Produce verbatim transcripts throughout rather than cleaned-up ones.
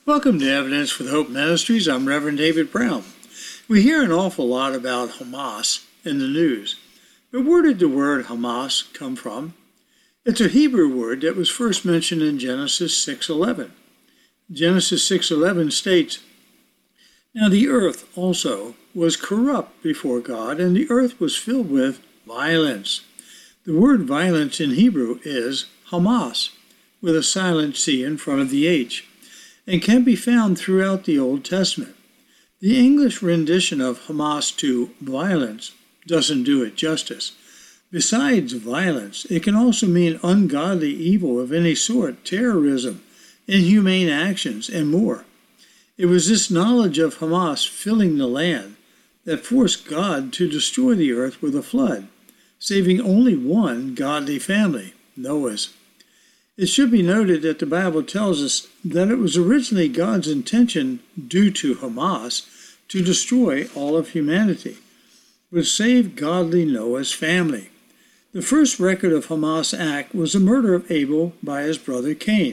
Welcome to Evidence for the Hope Ministries. I'm Reverend David Brown. We hear an awful lot about Hamas in the news. But where did the word Hamas come from? It's a Hebrew word that was first mentioned in Genesis six eleven. Genesis six eleven states, "Now the earth also was corrupt before God, and the earth was filled with violence." The word violence in Hebrew is Hamas, with a silent C in front of the H, and can be found throughout the Old Testament. The English rendition of Hamas to violence doesn't do it justice. Besides violence, it can also mean ungodly evil of any sort, terrorism, inhumane actions, and more. It was this knowledge of Hamas filling the land that forced God to destroy the earth with a flood, saving only one godly family, Noah's. It should be noted that the Bible tells us that it was originally God's intention, due to Hamas, to destroy all of humanity, but save godly Noah's family. The first record of Hamas' act was the murder of Abel by his brother Cain.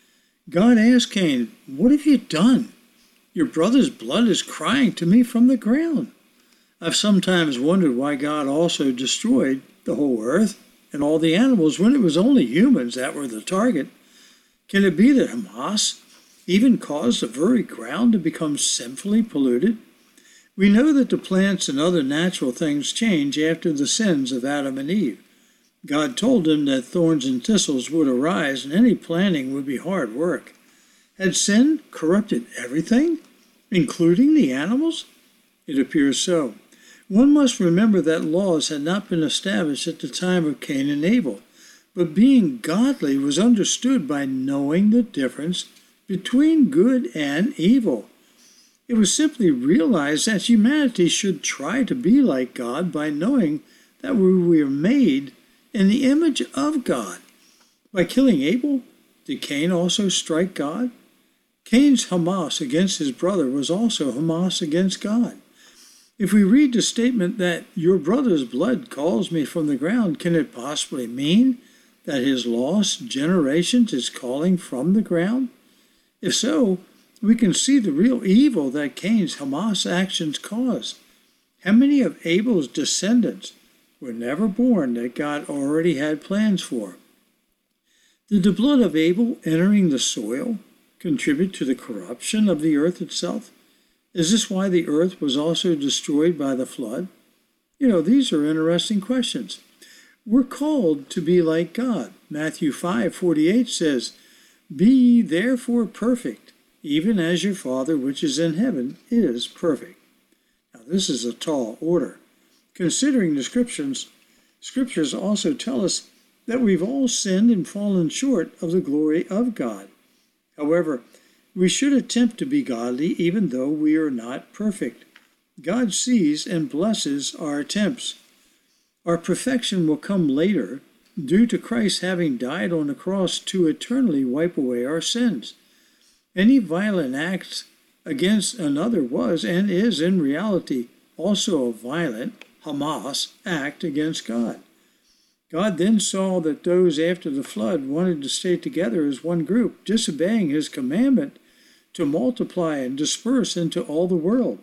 God asked Cain, "What have you done? Your brother's blood is crying to me from the ground." I've sometimes wondered why God also destroyed the whole earth and all the animals when it was only humans that were the target. Can it be that Hamas even caused the very ground to become sinfully polluted? We know that the plants and other natural things change after the sins of Adam and Eve. God told them that thorns and thistles would arise and any planting would be hard work. Had sin corrupted everything, including the animals? It appears so. One must remember that laws had not been established at the time of Cain and Abel, but being godly was understood by knowing the difference between good and evil. It was simply realized that humanity should try to be like God by knowing that we were made in the image of God. By killing Abel, did Cain also strike God? Cain's Hamas against his brother was also Hamas against God. If we read the statement that your brother's blood calls me from the ground, can it possibly mean that his lost generations is calling from the ground? If so, we can see the real evil that Cain's Hamas actions caused. How many of Abel's descendants were never born that God already had plans for? Did the blood of Abel entering the soil contribute to the corruption of the earth itself? Is this why the earth was also destroyed by the flood? You know, these are interesting questions. We're called to be like God. Matthew five forty-eight says, "Be ye therefore perfect, even as your Father which is in heaven is perfect." Now, this is a tall order. Considering the scriptures, scriptures also tell us that we've all sinned and fallen short of the glory of God. However, we should attempt to be godly even though we are not perfect. God sees and blesses our attempts. Our perfection will come later due to Christ having died on the cross to eternally wipe away our sins. Any violent act against another was and is in reality also a violent Hamas act against God. God then saw that those after the flood wanted to stay together as one group, disobeying his commandment to multiply and disperse into all the world.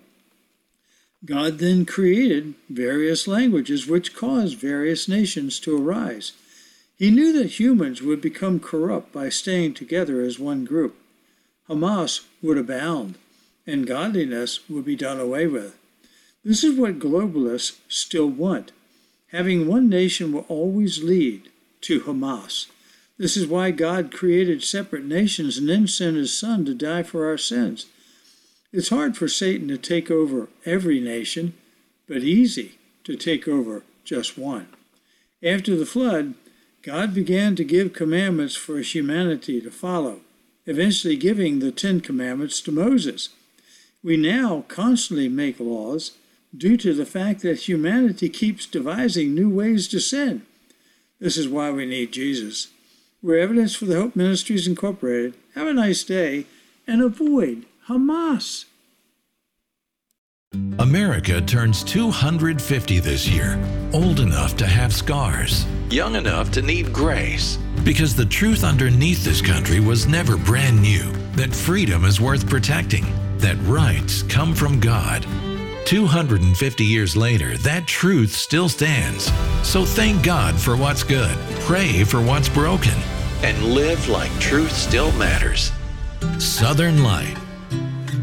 God then created various languages which caused various nations to arise. He knew that humans would become corrupt by staying together as one group. Hamas would abound, and godliness would be done away with. This is what globalists still want. Having one nation will always lead to Hamas. This is why God created separate nations and then sent his Son to die for our sins. It's hard for Satan to take over every nation, but easy to take over just one. After the flood, God began to give commandments for humanity to follow, eventually giving the Ten Commandments to Moses. We now constantly make laws due to the fact that humanity keeps devising new ways to sin. This is why we need Jesus. We're Evidence for the Hope Ministries Incorporated. Have a nice day and avoid Hamas. America turns two hundred fifty this year, old enough to have scars, young enough to need grace, because the truth underneath this country was never brand new. that freedom is worth protecting, that rights come from God. two hundred fifty years later, that truth still stands. So thank God for what's good, pray for what's broken, and live like truth still matters. Southern Light.